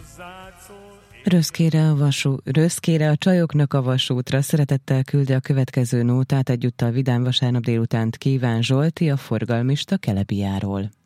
Röszkére a csajoknak a vasútra szeretettel küldi a következő nótát, egyúttal vidám vasárnap délutánt kíván Zsolti, a forgalmista Kelebiáról.